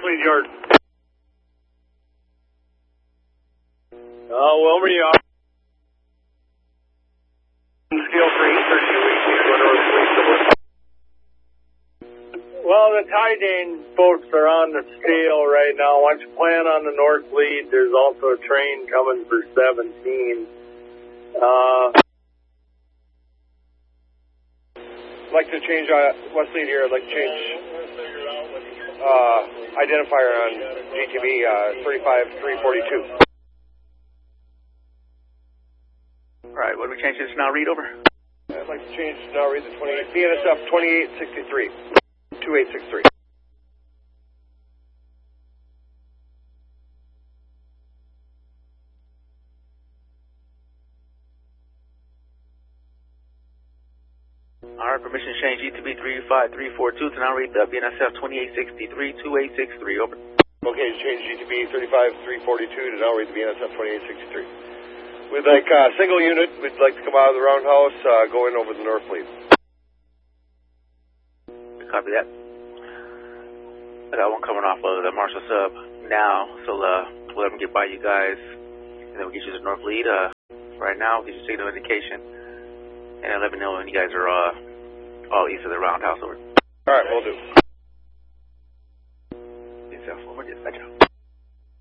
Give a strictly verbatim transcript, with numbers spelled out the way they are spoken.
Lead Yard. Uh, Wilmer, you are. Steel for Eastern, two eighteen, go north, please. Well, the Tidane folks are on the scale right now. Why don't you plan on the north lead? There's also a train coming for seventeen. Uh, I'd like to change, uh, west lead here, I'd like to change uh, identifier on G T B, uh, thirty-five three forty-two. Alright, what do we change this now? Read over. I'd like to change, now read the twenty-eight, B N S F twenty-eight sixty-three, two eight six three. Alright, permission change G T B three five three four two to now read the B N S F twenty-eight sixty-three, two eight six three, over. Okay, change G T B thirty-five three forty-two to now read the B N S F twenty-eight sixty-three. We'd like a uh, single unit, we'd like to come out of the roundhouse, uh, go in over the north lead. Copy that. I got one coming off of the Marshall sub now, so uh, we'll let them get by you guys, and then we'll get you to the north lead. Uh, right now, we'll get you signal indication, and then let me know when you guys are uh, all east of the roundhouse, over. Alright, we'll do.